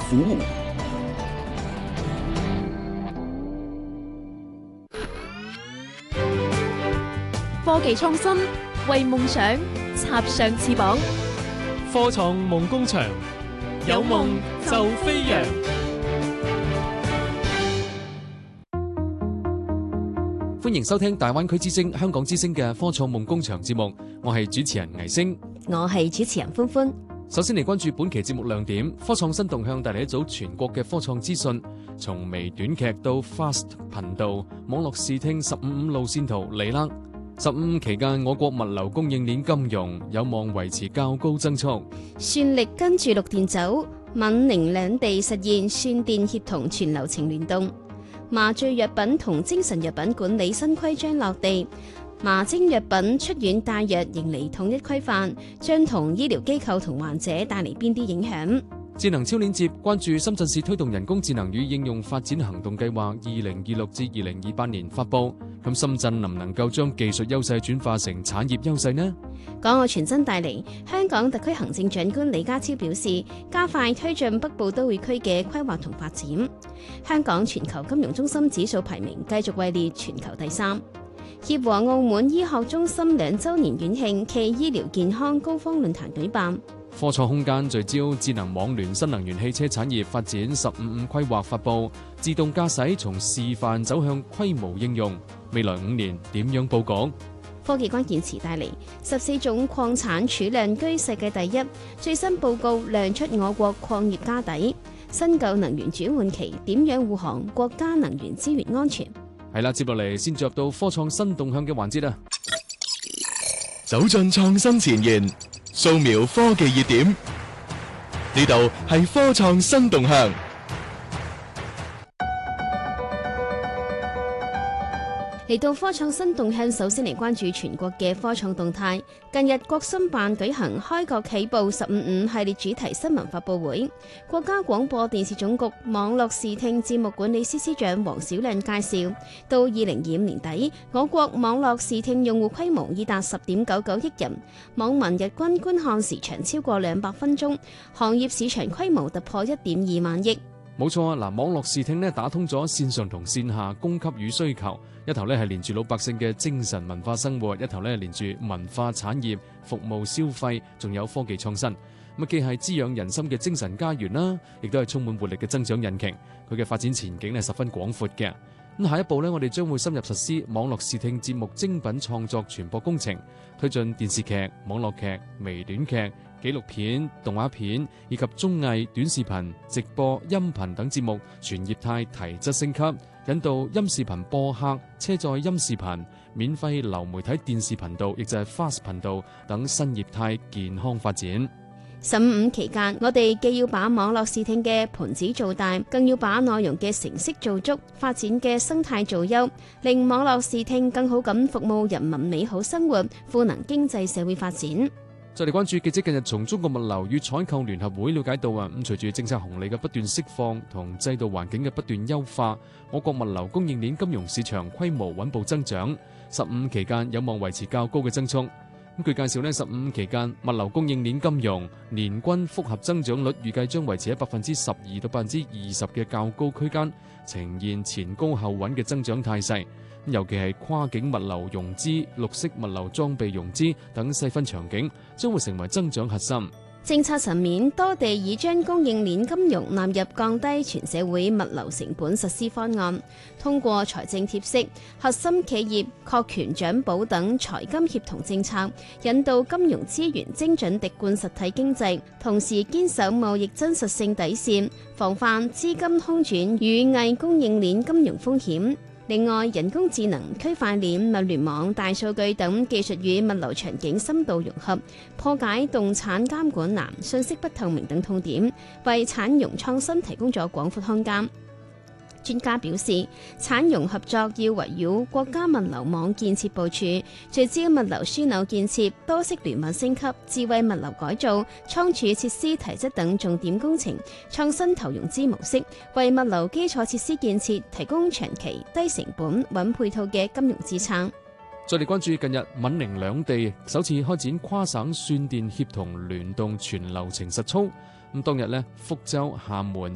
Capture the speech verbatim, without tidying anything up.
服務。 科技創新，為夢想插上翅膀。 科創夢工場，有夢就飛揚。歡迎收聽大灣區之聲、香港之聲嘅科創夢工場節目，我係主持人倪星， 我係主持人歡歡。 首先嚟關注本期節目亮點，科創新動向帶嚟一組全國嘅科創資訊，從微短劇到 Fast 頻道、網絡視聽十五五路線圖嚟啦。十五期間，我國物流供應鏈金融有望維持較高增速。 算力跟住綠電走，閩寧兩地實現算電協同全流程聯動。麻醉藥品同精神藥品管理新規章落地，麻精藥品出院帶藥迎嚟統一規範，將同醫療機構同患者帶嚟邊啲影響？ 智能超鏈接關注深圳市推動人工智能與應用發展行動計劃二零二六至二零二八年發佈，咁深圳能唔能夠將技術優勢轉化成產業優勢呢？ 港澳傳真帶嚟，香港特區行政長官李家超表示，加快推進北部都會區嘅規劃同發展。香港全球金融中心指數排名繼續位列全球第三。協和澳門醫學中心兩週年院慶暨醫療健康高峰論壇舉辦。 科創空間聚焦智能網聯新能源汽車產業發展十五五規劃發佈，自動駕駛從示範走向規模應用，未來五年點樣佈局？ 科技關鍵詞帶嚟十四種礦產儲量居世界第一，最新報告亮出我國礦業家底，新舊能源轉換期點樣護航國家能源資源安全？ 係啦，接落嚟先進入到科創新動向嘅環節啦， 走進創新前沿，掃描科技熱點，呢度係科創新動向。 嚟到科創新動向，首先嚟關注全國嘅科創動態。近日，國新辦舉行開國起步十五五系列主題新聞發佈會，國家廣播電視總局網絡視聽節目管理司司長黃小亮介紹，到二零二五年底，我國網絡視聽用戶規模已達十點九九億人，網民日均觀看時長超過兩百分鐘，行業市場規模突破一點二萬億。 冇錯啊！嗱，網絡視聽咧打通咗線上同線下供給與需求，一頭咧係連住老百姓嘅精神文化生活，一頭咧連住文化產業、服務消費，仲有科技創新。咁既係滋養人心嘅精神家園啦，亦都係充滿活力嘅增長引擎。佢嘅發展前景係十分廣闊嘅。咁下一步咧，我哋將會深入實施網絡視聽節目精品創作傳播工程，推進電視劇、網絡劇、微短劇、紀錄片、動畫片以及綜藝、短視頻、直播、音頻等節目全業態提質升級，引導音視頻播客、車載音視頻、免費流媒體電視頻道，亦就係 Fast 頻道等新業態健康發展。 十五五期間，我哋既要把網絡視聽嘅盤子做大，更要把內容嘅成色做足，發展嘅生態做優，令網絡視聽更好咁服務人民美好生活，賦能經濟社會發展。 再嚟關注記者近日從中國物流與採購聯合會了解到啊，咁隨住政策紅利嘅不斷釋放同制度環境嘅不斷優化，我國物流供應鏈金融市場規模穩步增長，十五期間有望維持較高嘅增速。咁據介紹呢，十五期間物流供應鏈金融年均複合增長率預計將維持喺百分之十二到百分之二十嘅較高區間，呈現前高後穩嘅增長態勢。尤其係跨境物流融資、綠色物流裝備融資等細分場景，將會成為增長核心。 政策層面，多地已將供應鏈金融納入降低全社會物流成本實施方案，通過財政貼息、核心企業確權獎補等財金協同政策，引導金融資源精準滴灌實體經濟，同時堅守貿易真實性底線，防範資金空轉與偽供應鏈金融風險。另外，人工智能、區塊鏈、物聯網、大數據等技術與物流場景深度融合，破解動產監管難、信息不透明等痛點，為產融創新提供咗廣闊空間。專家表示，產融合作要圍繞國家物流網建設部署，聚焦物流樞紐建設、多式聯網升級、智慧物流改造、倉儲設施提質等重點工程，創新投融資模式，為物流基礎設施建設提供長期、低成本、穩配套嘅金融支撐。 再嚟關注近日閩寧兩地首次開展跨省算電協同聯動全流程實操。咁當日呢，福州、廈門、